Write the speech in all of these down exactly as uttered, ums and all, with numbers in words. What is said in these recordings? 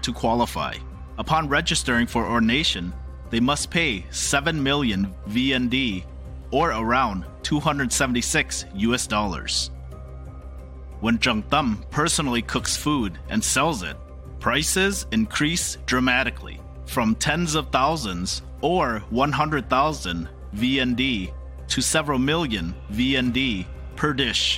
to qualify. Upon registering for ordination, they must pay seven million V N D, or around two hundred seventy-six U S dollars. When Zheng Tâm personally cooks food and sells it, prices increase dramatically, from tens of thousands or one hundred thousand V N D to several million V N D per dish.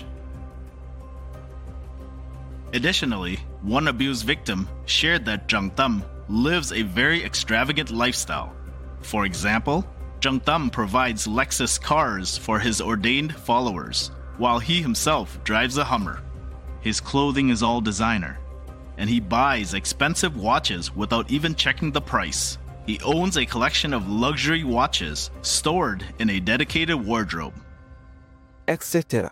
Additionally, one abused victim shared that Zheng Tâm lives a very extravagant lifestyle. For example, Zheng Tâm provides Lexus cars for his ordained followers, while he himself drives a Hummer. His clothing is all designer, and he buys expensive watches without even checking the price. He owns a collection of luxury watches stored in a dedicated wardrobe, et cetera.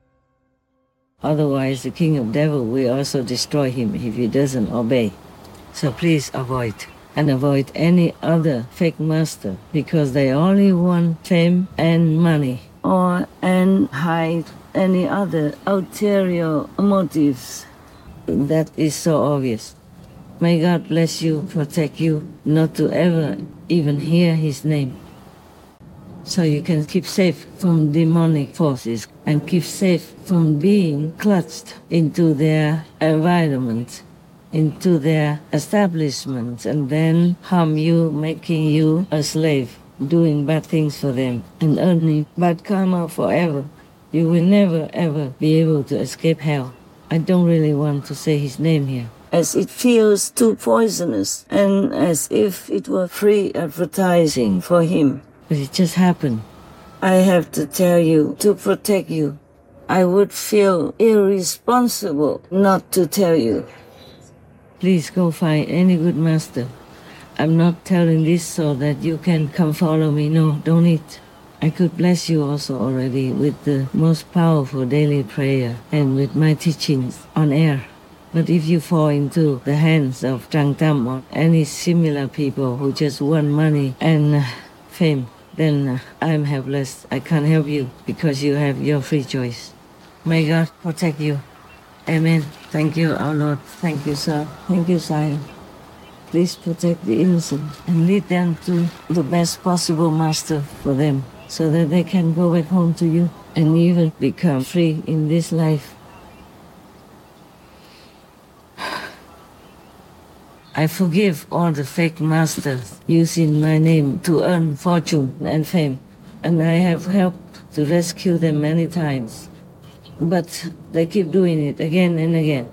Otherwise, the king of devil will also destroy him if he doesn't obey. So please avoid, and avoid any other fake master, because they only want fame and money, or and hide any other ulterior motives. That is so obvious. May God bless you, protect you, not to ever even hear his name. So you can keep safe from demonic forces and keep safe from being clutched into their environment, into their establishment, and then harm you, making you a slave, doing bad things for them, and earning bad karma forever. You will never ever be able to escape hell. I don't really want to say his name here, as it feels too poisonous and as if it were free advertising for him. But it just happened. I have to tell you, to protect you. I would feel irresponsible not to tell you. Please go find any good master. I'm not telling this so that you can come follow me. No, don't need. I could bless you also already with the most powerful daily prayer and with my teachings on air. But if you fall into the hands of Zheng Tâm or any similar people who just want money and uh, fame, then uh, I'm helpless. I can't help you because you have your free choice. May God protect you. Amen. Thank you, our Lord. Thank you, sir. Thank you, sire. Please protect the innocent and lead them to the best possible master for them, so that they can go back home to you and even become free in this life. I forgive all the fake masters using my name to earn fortune and fame, and I have helped to rescue them many times. But they keep doing it again and again.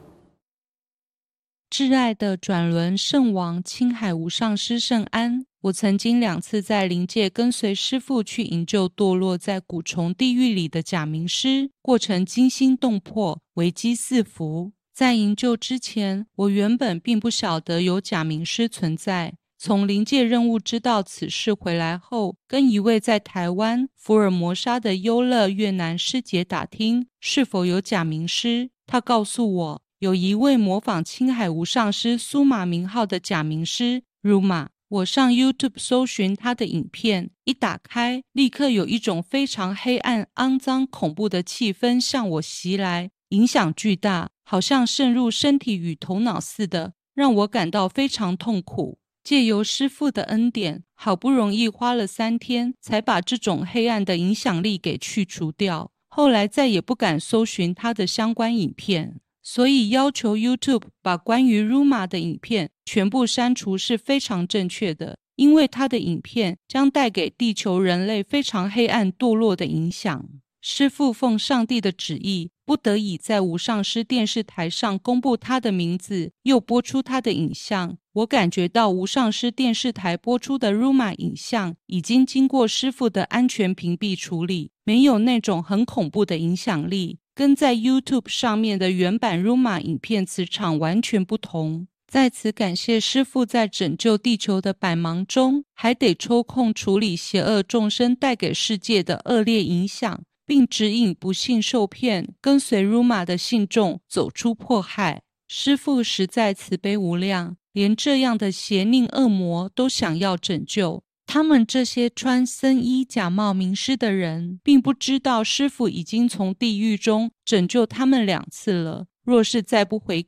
挚爱的转轮圣王青海无上师圣安，我曾经两次在灵界跟随师父去营救堕落在蛊虫地狱里的假名师，过程惊心动魄，危机四伏。在营救之前，我原本并不晓得有假名师存在。从灵界任务知道此事回来后，跟一位在台湾福尔摩沙的优乐越南师姐打听是否有假名师，她告诉我有一位模仿青海无上师苏玛名号的假名师 Ruma。 我上 YouTube 搜寻他的影片，一打开立刻有一种非常黑暗、肮脏、恐怖的气氛向我袭来，影响巨大，好像渗入身体与头脑似的，让我感到非常痛苦。借由师父的恩典，好不容易花了三天才把这种黑暗的影响力给去除掉，后来再也不敢搜寻他的相关影片。所以要求 YouTube 把关于 Ruma 的影片全部删除是非常正确的，因为他的影片将带给地球人类非常黑暗堕落的影响。师父奉上帝的旨意，不得已在无上师电视台上公布他的名字，又播出他的影像。我感觉到无上师电视台播出的 Ruma 影像已经经过师父的安全屏蔽处理，没有那种很恐怖的影响力，跟在 YouTube 上面的原版 Ruma 影片磁场完全不同。在此感谢师父在拯救地球的百忙中，还得抽空处理邪恶众生带给世界的恶劣影响，并指引不幸受骗跟随 Ruma 的信众走出迫害。师父实在慈悲无量，连这样的邪佞恶魔都想要拯救。他们这些穿僧衣假冒名师的人，并不知道师父已经从地狱中拯救他们两次了，若是再不悔改，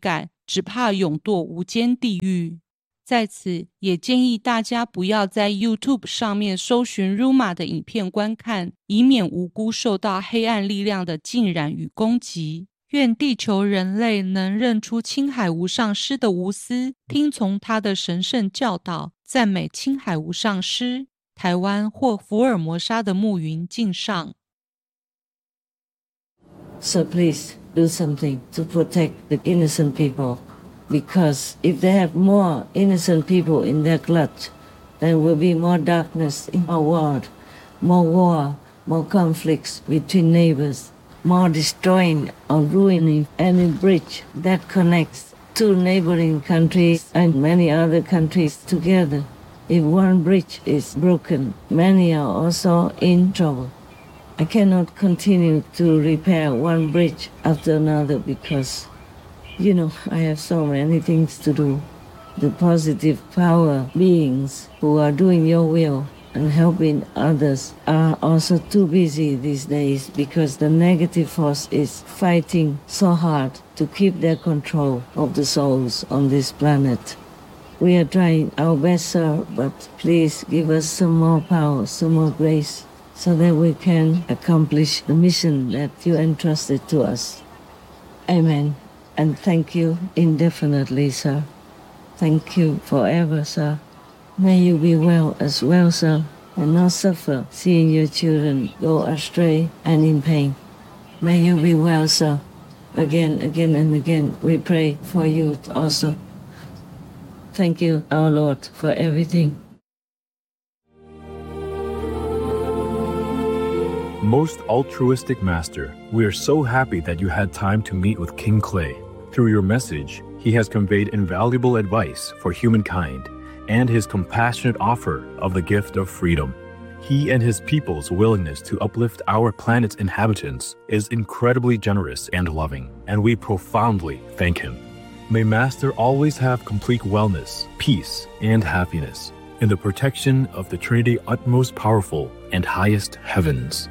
只怕永堕无间地狱。在此也建议大家不要在 YouTube 上面搜寻 Ruma 的影片观看，以免无辜受到黑暗力量的浸染与攻击。愿地球人类能认出青海无上师的无私，听从他的神圣教导，赞美青海无上师。台湾或福尔摩沙的暮云敬上。 So please do something to protect the innocent people, because if they have more innocent people in their clutch, there will be more darkness in our world, more war, more conflicts between neighbors, more destroying or ruining any bridge that connects two neighboring countries and many other countries together. If one bridge is broken, many are also in trouble. I cannot continue to repair one bridge after another because, you know, I have so many things to do. The positive power beings who are doing your will and helping others are also too busy these days because the negative force is fighting so hard to keep their control of the souls on this planet. We are trying our best, sir, but please give us some more power, some more grace, so that we can accomplish the mission that you entrusted to us. Amen. And thank you indefinitely, sir. Thank you forever, sir. May you be well as well, sir, and not suffer seeing your children go astray and in pain. May you be well, sir. Again, again, and again, we pray for you also. Thank you, our Lord, for everything. Most altruistic Master, we are so happy that you had time to meet with King Clay. Through your message, he has conveyed invaluable advice for humankind and his compassionate offer of the gift of freedom. He and his people's willingness to uplift our planet's inhabitants is incredibly generous and loving, and we profoundly thank him. May Master always have complete wellness, peace, and happiness in the protection of the Trinity utmost powerful and highest heavens.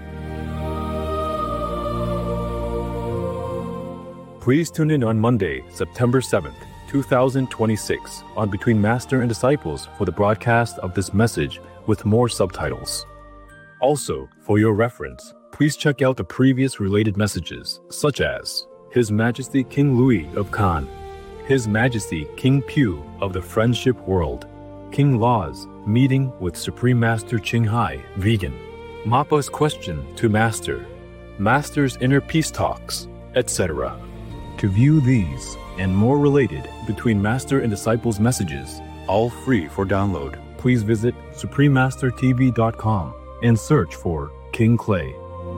Please tune in on Monday, September seventh, two thousand twenty-six on Between Master and Disciples for the broadcast of this message with more subtitles. Also, for your reference, please check out the previous related messages, such as His Majesty King Louis of Khan, His Majesty King Pew of the Friendship World, King Law's meeting with Supreme Master Ching Hai, vegan, Mappa's question to Master, Master's inner peace talks, et cetera. To view these and more related Between Master and Disciples messages, all free for download, please visit supreme master t v dot com and search for King Clay.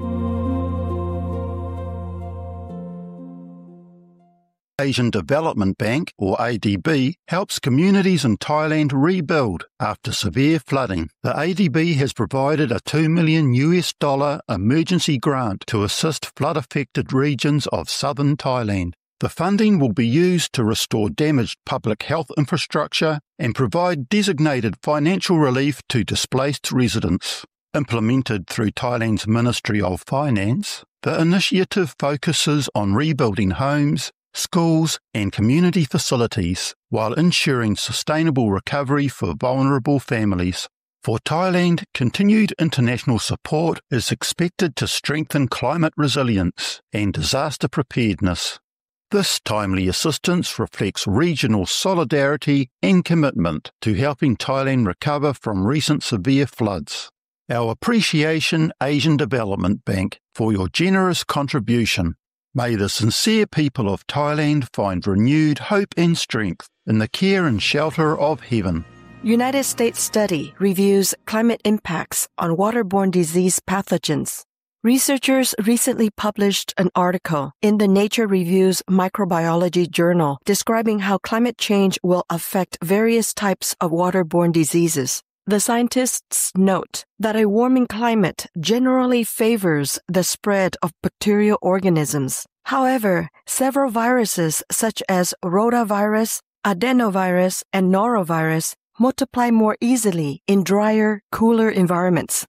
Asian Development Bank, or A D B, helps communities in Thailand rebuild after severe flooding. The A D B has provided a two million US dollar emergency grant to assist flood-affected regions of southern Thailand. The funding will be used to restore damaged public health infrastructure and provide designated financial relief to displaced residents. Implemented through Thailand's Ministry of Finance, the initiative focuses on rebuilding homes, schools and community facilities while ensuring sustainable recovery for vulnerable families. For Thailand, continued international support is expected to strengthen climate resilience and disaster preparedness. This timely assistance reflects regional solidarity and commitment to helping Thailand recover from recent severe floods. Our appreciation, Asian Development Bank, for your generous contribution. May the sincere people of Thailand find renewed hope and strength in the care and shelter of heaven. United States study reviews climate impacts on waterborne disease pathogens. Researchers recently published an article in the Nature Reviews Microbiology Journal describing how climate change will affect various types of waterborne diseases. The scientists note that a warming climate generally favors the spread of bacterial organisms. However, several viruses such as rotavirus, adenovirus, and norovirus multiply more easily in drier, cooler environments.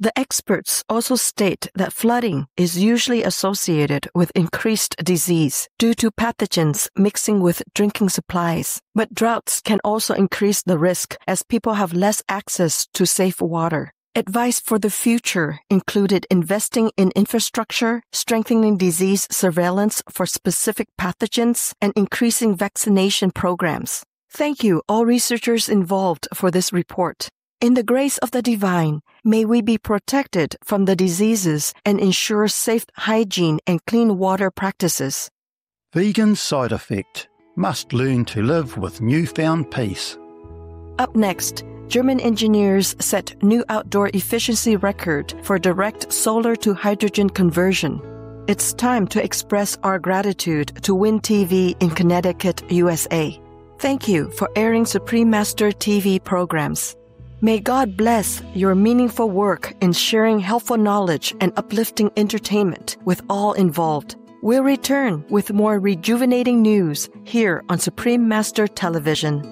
The experts also state that flooding is usually associated with increased disease due to pathogens mixing with drinking supplies, but droughts can also increase the risk as people have less access to safe water. Advice for the future included investing in infrastructure, strengthening disease surveillance for specific pathogens, and increasing vaccination programs. Thank you, all researchers involved, for this report. In the grace of the divine, may we be protected from the diseases and ensure safe hygiene and clean water practices. Vegan side effect. Must learn to live with newfound peace. Up next, German engineers set new outdoor efficiency record for direct solar to hydrogen conversion. It's time to express our gratitude to Wind T V in Connecticut, U S A. Thank you for airing Supreme Master T V programs. May God bless your meaningful work in sharing helpful knowledge and uplifting entertainment with all involved. We'll return with more rejuvenating news here on Supreme Master Television.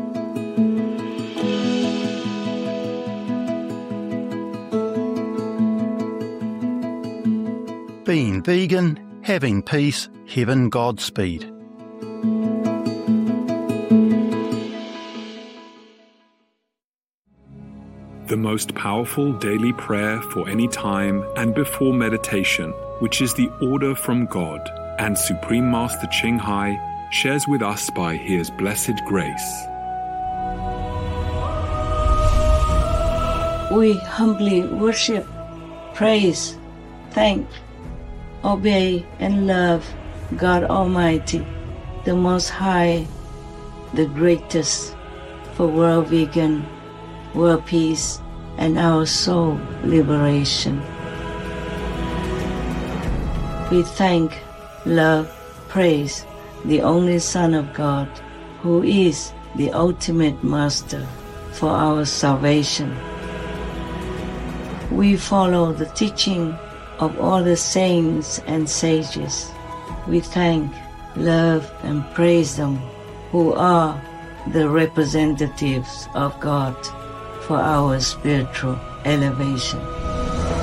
Being vegan, having peace, heaven Godspeed. The most powerful daily prayer for any time and before meditation, which is the order from God, and Supreme Master Ching Hai shares with us by His blessed grace. We humbly worship, praise, thank, obey, and love God Almighty, the Most High, the greatest, for world vegan, world peace, and our soul liberation. We thank, love, praise the only Son of God, who is the ultimate Master for our salvation. We follow the teaching of all the saints and sages. We thank, love, and praise them who are the representatives of God for our spiritual elevation.